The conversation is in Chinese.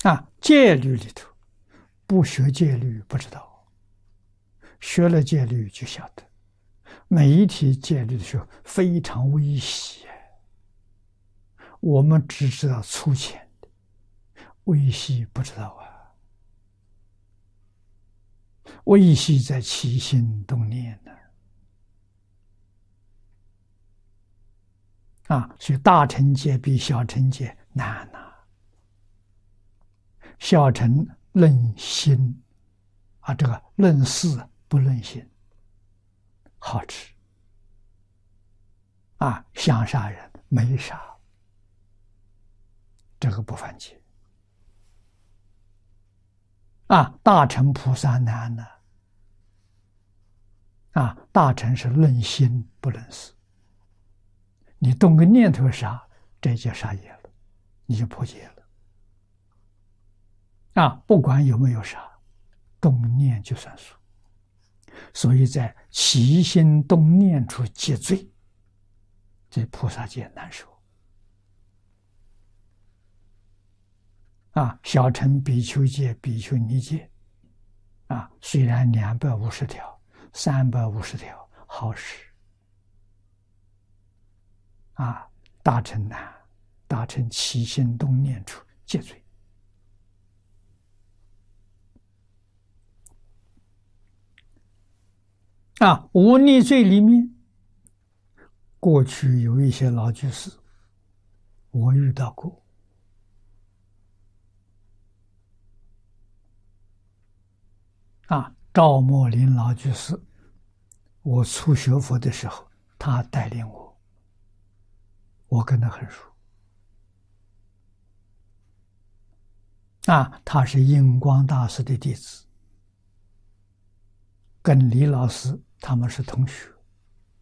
戒律里头，不学戒律不知道，学了戒律就晓得，每一题戒律的时候非常微细，我们只知道粗浅的，微细不知道啊。微细在起心动念呢。所以大乘戒比小乘戒难呐。小乘论心这个论事不论心，好吃想杀人没杀，这个不犯戒大乘菩萨难呢大乘是论心不论事，你动个念头杀，这就杀业了，你就破戒了不管有没有杀，动念就算数。所以在起心动念处戒罪，这菩萨戒难受小乘比丘戒、比丘尼戒虽然250条、350条好使大乘难，大乘起心动念处戒罪无逆罪里面，过去有一些老居士，我遇到过赵默林老居士，我初学佛的时候，他带领我，我跟他很熟他是印光大师的弟子，跟李老师他们是同学